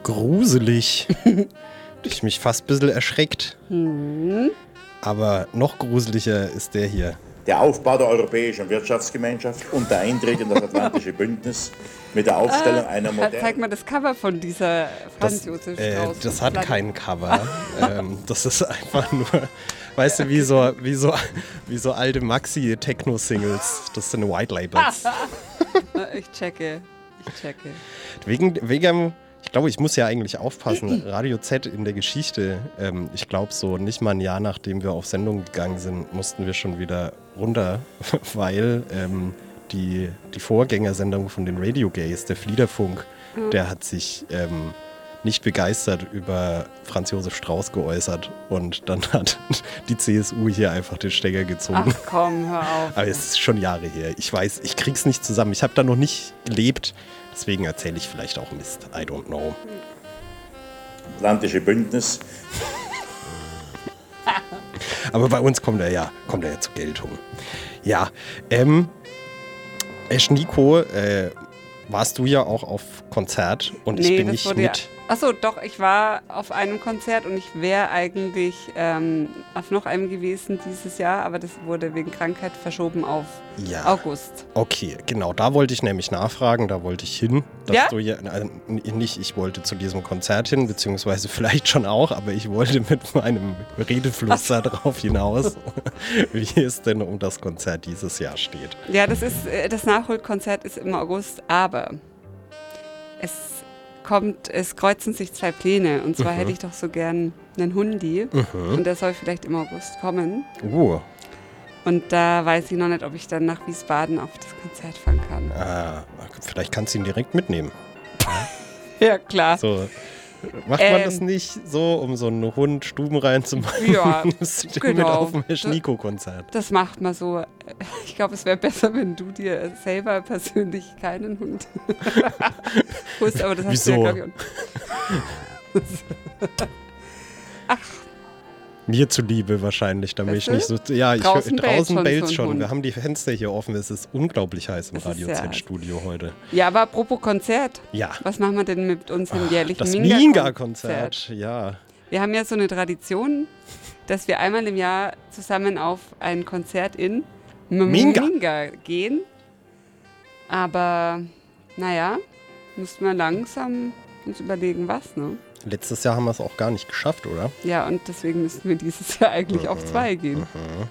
gruselig. Ich mich fast ein bisschen erschreckt. Aber noch gruseliger ist der hier. Der Aufbau der Europäischen Wirtschaftsgemeinschaft und der Eintritt in das Atlantische Bündnis mit der Aufstellung einer modernen... Zeig mal das Cover von dieser Franz Josef Strauß. Das hat kein Cover. Das ist einfach nur, weißt du, wie so alte Maxi-Techno-Singles. Das sind White Labels. Ich checke. Ich glaube, ich muss ja eigentlich aufpassen. Radio Z in der Geschichte, ich glaube so nicht mal ein Jahr nachdem wir auf Sendung gegangen sind, mussten wir schon wieder runter, weil die Vorgängersendung von den Radio Gays, der Fliederfunk, der hat sich nicht begeistert über Franz Josef Strauß geäußert und dann hat die CSU hier einfach den Stecker gezogen. Ach komm, hör auf. Aber es ist schon Jahre her. Ich weiß, ich krieg's nicht zusammen. Ich habe da noch nicht gelebt. Deswegen erzähle ich vielleicht auch Mist. I don't know. Atlantische Bündnis. Aber bei uns kommt er ja zur Geltung. Ja, Nico, warst du ja auch auf Konzert und ich bin nicht mit. Achso, doch, ich war auf einem Konzert und ich wäre eigentlich auf noch einem gewesen dieses Jahr, aber das wurde wegen Krankheit verschoben auf August. Okay, genau, da wollte ich nämlich nachfragen, da wollte ich hin. Ja? Ich wollte zu diesem Konzert hin, beziehungsweise vielleicht schon auch, aber ich wollte mit meinem Redefluss darauf hinaus, wie es denn um das Konzert dieses Jahr steht. Ja, das Nachholkonzert ist im August, aber es kreuzen sich zwei Pläne. Und zwar hätte ich doch so gern einen Hundi. Und der soll vielleicht im August kommen. Und da weiß ich noch nicht, ob ich dann nach Wiesbaden auf das Konzert fahren kann. Vielleicht kannst du ihn direkt mitnehmen. Ja, klar. So. Macht man das nicht so, um so einen Hund stubenrein zu machen? Ja, genau. Mit auf dem Schnico-Konzert. Das macht man so. Ich glaube, es wäre besser, wenn du dir selber persönlich keinen Hund holst, aber das hast du ja, glaube ich. Ach. Mir zuliebe wahrscheinlich, damit ich nicht so... Ja, draußen bellt schon. Wir haben die Fenster hier offen. Es ist unglaublich heiß im Radio Z-Studio heute. Ja, aber apropos Konzert. Ja. Was machen wir denn mit unserem jährlichen das Minga-Konzert? Ja. Wir haben ja so eine Tradition, dass wir einmal im Jahr zusammen auf ein Konzert in Minga gehen. Aber, naja, müssen wir langsam uns überlegen, was, ne? Letztes Jahr haben wir es auch gar nicht geschafft, oder? Ja, und deswegen müssten wir dieses Jahr eigentlich auf 2 gehen.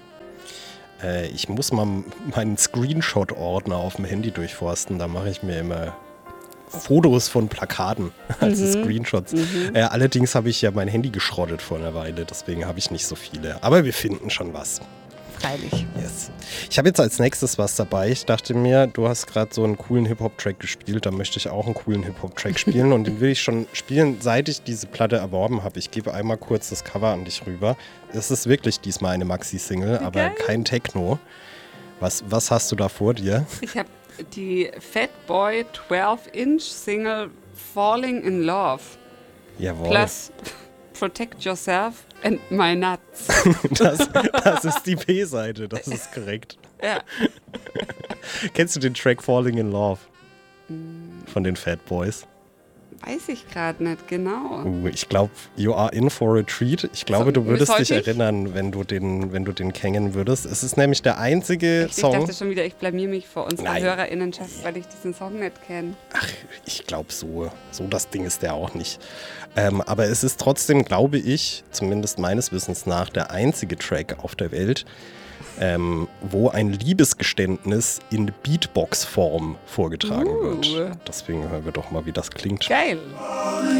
Ich muss mal meinen Screenshot-Ordner auf dem Handy durchforsten. Da mache ich mir immer Fotos von Plakaten als Screenshots. Allerdings habe ich ja mein Handy geschrottet vor einer Weile. Deswegen habe ich nicht so viele. Aber wir finden schon was. Freilich. Yes. Ich habe jetzt als nächstes was dabei. Ich dachte mir, du hast gerade so einen coolen Hip-Hop-Track gespielt, da möchte ich auch einen coolen Hip-Hop-Track spielen und den will ich schon spielen, seit ich diese Platte erworben habe. Ich gebe einmal kurz das Cover an dich rüber. Es ist wirklich diesmal eine Maxi-Single, aber kein Techno. Was hast du da vor dir? Ich habe die Fatboy 12-Inch Single Falling in Love. Jawohl. Plus Protect Yourself and My Nuts. Das ist die B-Seite, das ist korrekt. Ja. Kennst du den Track Falling in Love von den Fat Boys? Weiß ich gerade nicht genau. Ich glaube, you are in for a treat. Ich glaube, du würdest dich erinnern, wenn du den kennen würdest. Es ist nämlich der einzige Song. Ich dachte schon wieder, ich blamier mich vor unserer HörerInnenschaft, weil ich diesen Song nicht kenne. Ach, ich glaube, so das Ding ist der auch nicht. Aber es ist trotzdem, glaube ich, zumindest meines Wissens nach, der einzige Track auf der Welt, wo ein Liebesgeständnis in Beatbox-Form vorgetragen wird. Deswegen hören wir doch mal, wie das klingt. Geil!